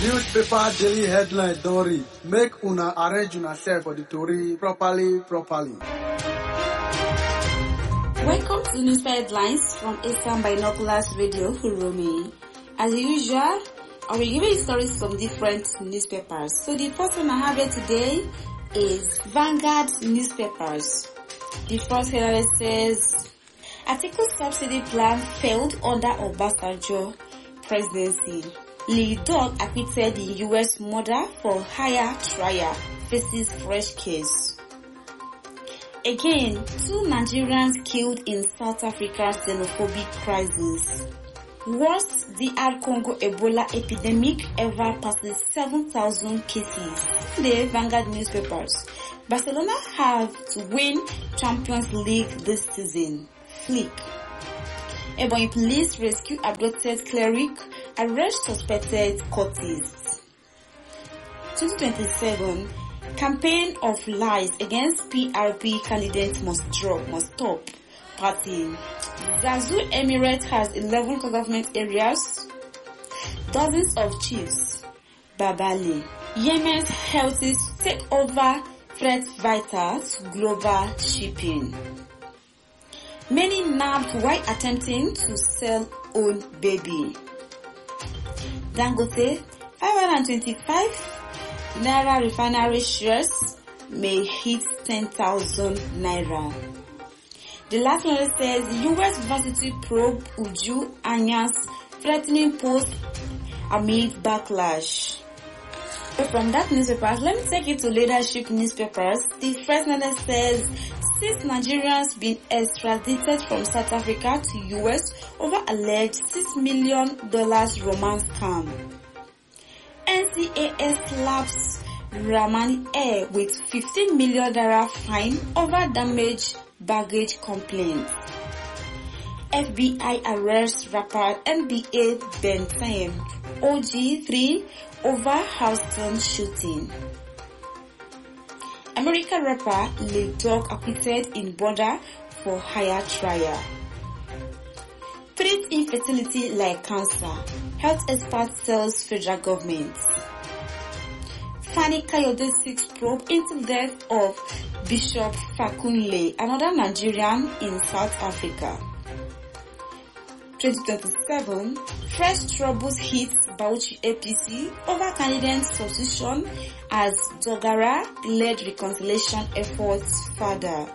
Newspaper daily headline Dory. Make una arrange una self for the story properly. Welcome to Newspaper Headlines from Eastern Binoculars Radio, Huromi. As usual, I will give you stories from different newspapers. So the first one I have here today is Vanguard newspapers. The first headline says, Article subsidy plan failed under Obasanjo presidency. Lee Dog acquitted the U.S. murder for hire trial, faces fresh case. Again, 2 Nigerians killed in South Africa's xenophobic crisis. Worst DR Congo Ebola epidemic ever passes 7,000 cases. The Vanguard newspapers. Barcelona have to win Champions League this season. Flick. Ebonyi police rescue abducted cleric, arrest suspected cultist. 2027 campaign of lies against PRP candidates must stop. Party. Zazu Emirate has 11 government areas. Dozens of chiefs. Babali. Yemen's healthies take over threat vital to global shipping. Many nabbed while attempting to sell own baby. Dangote, 525 Naira refinery shares may hit 10,000 Naira. The last one says U.S. varsity probe Uju Anyan's threatening post amid backlash. So from that newspaper, let me take you to leadership newspapers. The first one says 6 Nigerians been extradited from South Africa to U.S. over alleged $6 million romance scam. NCAS slaps Ramani Air with $15 million fine over damaged baggage complaint. FBI arrests rapper NBA Bentham OG3 over Houston shooting. American rapper Lil Durk acquitted in border for hire trial. Treat infertility like cancer. Health expert tells federal government. Fani Kayode 6 probe into death of Bishop Fakunle, another Nigerian in South Africa. 2027, fresh troubles hit Bauchi APC over candidate substitution as Dogara led reconciliation efforts further.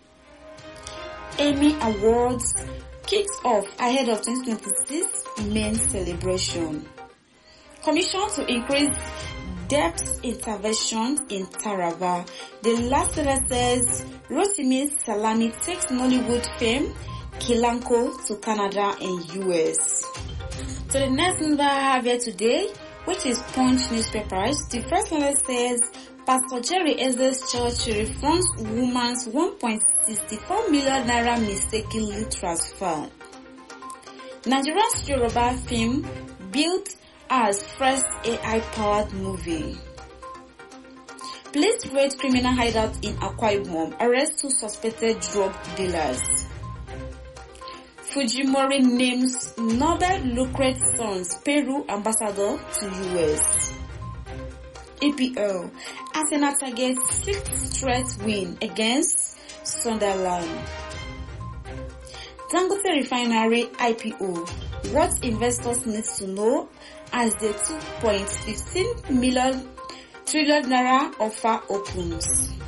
Emmy Awards kicks off ahead of 2026 main celebration. Commission to increase depth interventions in Taraba. The last letter says Rotimi Salami takes Nollywood fame Kilanko to Canada and US. So the next number I have here today, which is Punch newspapers. The first one says Pastor Jerry Eze's church refunds woman's 1.64 million naira mistakenly transferred. Nigerian Yoruba film built as first AI-powered movie. Police raid criminal hideout in Akwa Ibom, arrest 2 suspected drug dealers. Fujimori names Nobel laureate sons Peru ambassador to US. EPL, Arsenal targets 6th straight win against Sunderland. Dangote Refinery IPO, what investors need to know as the 2.15 trillion naira offer opens.